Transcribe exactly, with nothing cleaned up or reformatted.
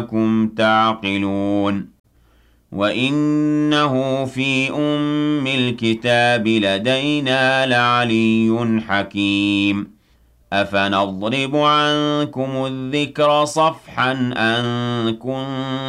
لعلكم تعقلون وإنه في أم الكتاب لدينا لعلي حكيم أفنضرب عنكم الذكر صفحا أن كنتم